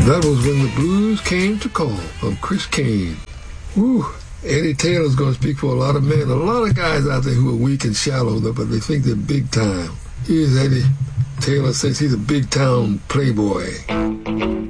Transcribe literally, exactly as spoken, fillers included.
That was When the Blues Came to Call from Chris Kane. Woo! Eddie Taylor's going to speak for a lot of men. A lot of guys out there who are weak and shallow, but they think they're big time. Here's Eddie Taylor says he's a big town playboy.